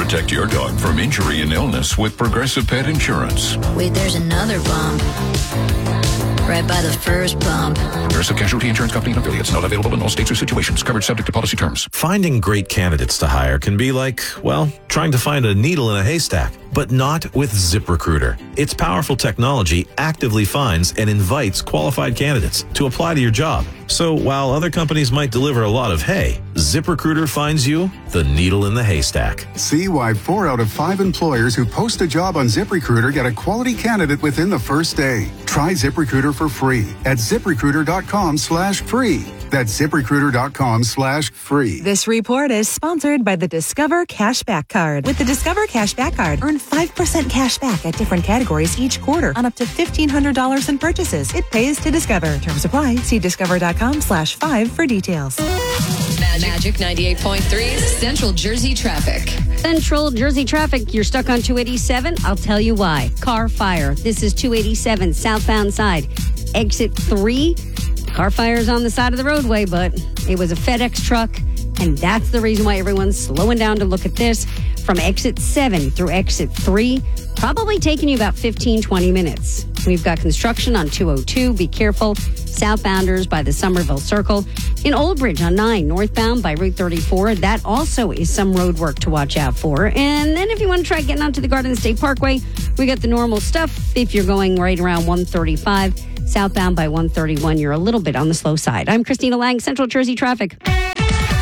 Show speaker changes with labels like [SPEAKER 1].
[SPEAKER 1] Protect your dog from injury and illness with Progressive Pet Insurance.
[SPEAKER 2] Wait, there's another bump. Right by the first bump.
[SPEAKER 1] Progressive Casualty Insurance Company and affiliates. Not available in all states or situations. Coverage subject to policy terms.
[SPEAKER 3] Finding great candidates to hire can be like, well, trying to find a needle in a haystack. But not with ZipRecruiter. Its powerful technology actively finds and invites qualified candidates to apply to your job. So while other companies might deliver a lot of hay, ZipRecruiter finds you the needle in the haystack.
[SPEAKER 4] See why 4 out of 5 employers who post a job on ZipRecruiter get a quality candidate within the first day. Try ZipRecruiter for free at ZipRecruiter.com/free. That's ZipRecruiter.com/free.
[SPEAKER 5] This report is sponsored by the Discover Cashback Card. With the Discover Cashback Card, earn 5% cash back at different categories each quarter on up to $1,500 in purchases. It pays to Discover. Terms apply. See discover.com/5 for details.
[SPEAKER 6] Magic 98.3 Central Jersey traffic.
[SPEAKER 7] Central Jersey traffic, you're stuck on 287. I'll tell you why. Car fire. This is 287 southbound side. Exit 3. Car fire is on the side of the roadway, but it was a FedEx truck, and that's the reason why everyone's slowing down to look at this. From exit 7 through exit 3, probably taking you about 15-20 minutes. We've got construction on 202. Be careful. Southbounders by the Somerville Circle. In Old Bridge on 9, northbound by Route 34. That also is some road work to watch out for. And then if you want to try getting onto the Garden State Parkway, we got the normal stuff. If you're going right around 135, southbound by 131, you're a little bit on the slow side. I'm Christina Lang, Central Jersey Traffic.